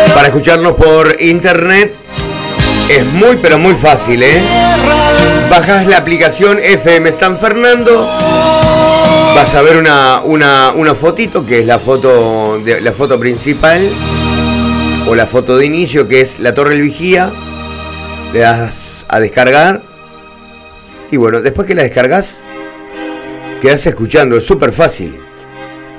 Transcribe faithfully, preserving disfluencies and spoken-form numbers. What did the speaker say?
Para escucharnos por internet es muy pero muy fácil, ¿eh? Bajás la aplicación F M San Fernando, vas a ver una, una, una fotito que es la foto, de, la foto principal o la foto de inicio, que es la Torre del Vigía. Le das a descargar y bueno, después que la descargas quedás escuchando, es súper fácil.